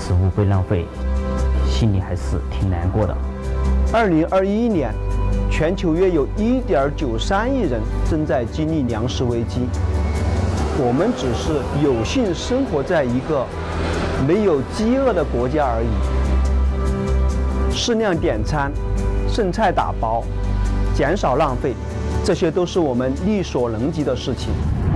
食物被浪费，心里还是挺难过的。 2021年，全球约有1.93亿人正在经历粮食危机。我们只是有幸生活在一个没有饥饿的国家而已。适量点餐，剩菜打包，减少浪费，这些都是我们力所能及的事情。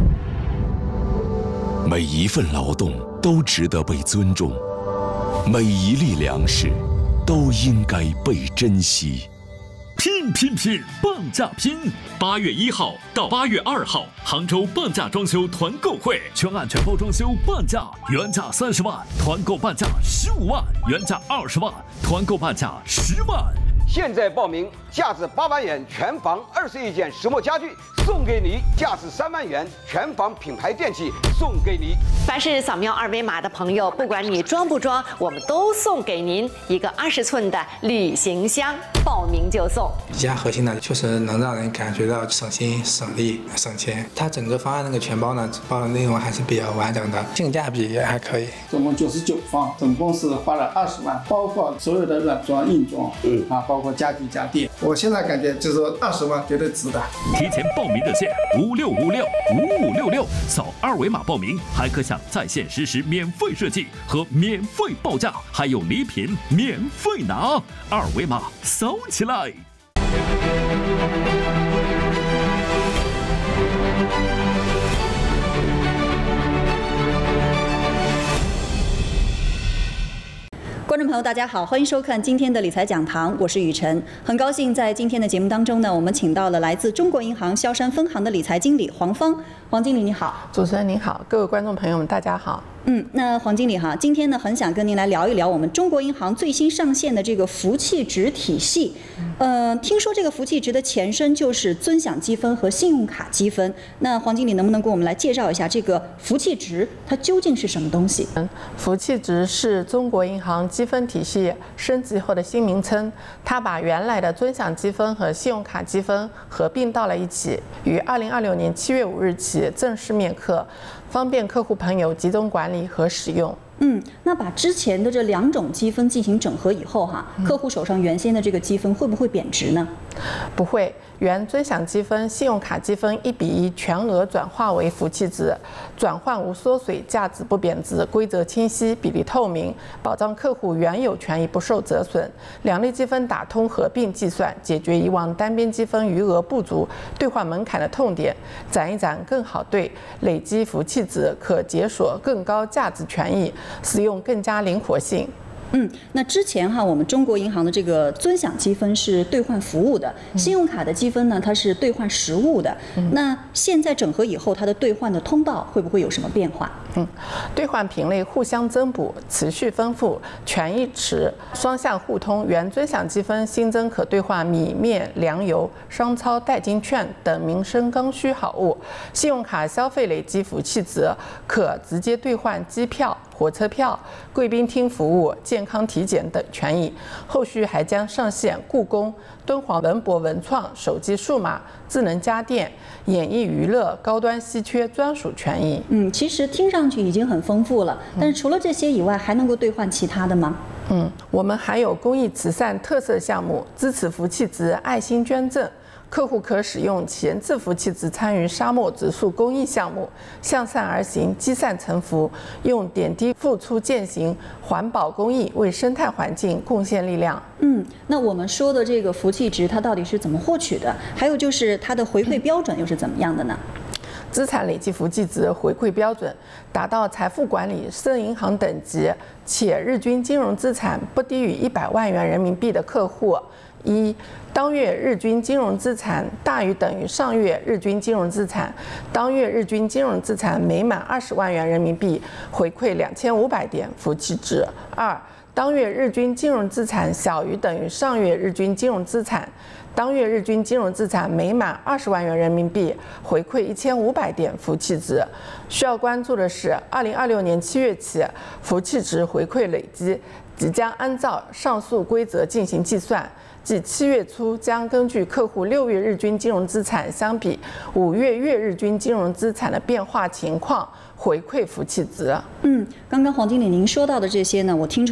每一份劳动都值得被尊重，每一粒粮食都应该被珍惜。 拼半价拼！8月1号到8月2号，杭州半价装修团购会，全案全包装修半价，原价30万，团购半价15万，原价20万，团购半价10万。 现在报名，价值8万元全房21件石墨家具送给你，价值3万元全房品牌电器送给你。 凡是扫描2维码的朋友，不管你装不装，我们都送给您一个20寸的旅行箱，报名就送。 比较核心的，确实能让人感觉到省心、省力、省钱。它整个方案那个全包呢，包的内容还是比较完整的，性价比也还可以。 总共99方，总共是花了20万，包括所有的软装、硬装，包括家具家电。我现在感觉就是说20万绝对值的。 提前报名热线56565566，扫2维码报名，还可享在线实时免费设计和免费报价，还有礼品免费拿，2维码扫起来。 观众朋友，大家好，欢迎收看今天的理财讲堂，我是雨晨。很高兴在今天的节目当中呢，我们请到了来自中国银行萧山分行的理财经理黄芳。黄经理你好。 主持人您好，各位观众朋友们大家好。 那黄经理哈，今天呢很想跟您来聊一聊我们中国银行最新上线的这个福气值体系。听说这个福气值的前身就是尊享积分和信用卡积分。那黄经理能不能给我们来介绍一下这个福气值它究竟是什么东西？ 福气值是中国银行积分体系升级后的新名称，它把原来的尊享积分和信用卡积分合并到了一起，于2026年7月5日起正式面课，方便客户朋友集中管理和使用。 那把之前的这2种积分进行整合以后哈，客户手上原先的这个积分会不会贬值呢？ 不会，原尊享积分、信用卡积分1比1全额转化为福气值，转换无缩水，价值不贬值，规则清晰，比例透明，保障客户原有权益不受折损。2类积分打通合并计算，解决以往单边积分余额不足、兑换门槛的痛点，攒一攒更好兑，累积福气值可解锁更高价值权益，使用更加灵活性。 那之前哈，我们中国银行的这个尊享积分是兑换服务的，信用卡的积分呢，它是兑换实物的。那现在整合以后，它的兑换的通道会不会有什么变化？ 兑换品类互相增补，持续丰富，权益池双向互通。原尊享积分新增可兑换米面粮油、商超代金券等民生刚需好物，信用卡消费累积福气值可直接兑换机票、火车票、贵宾厅服务、健康体检等权益。后续还将上线故宫、敦煌文博文创、手机数码、智能家电、演艺娱乐、高端稀缺专属权益。 其实听上去已经很丰富了，但是除了这些以外，还能够兑换其他的吗？ 我们还有公益慈善特色项目，支持福气值爱心捐赠。客户可使用闲置福气值参与沙漠植树公益项目，向善而行，积善成福，用点滴付出践行环保公益，为生态环境贡献力量。 那我们说的这个福气值，它到底是怎么获取的？还有就是它的回馈标准又是怎么样的呢？ 资产累计福气值回馈标准达到财富管理涉银行等级，且日均金融资产不低于100万元人民币的客户，当月日均金融资产大于等于上月日均金融资产，当月日均金融资产每满20万元人民币，回馈2500点福气值。当月日均金融资产小于等于上月日均金融资产，当月日均金融资产每满20万元人民币，回馈1500点福气值。需要关注的是，2026年7月起，福气值回馈累积即将按照上述规则进行计算，即7月初将根据客户6月日均金融资产相比5月月日均金融资产的变化情况， 回馈福气值。 刚刚黄经理您说到的这些呢，我听出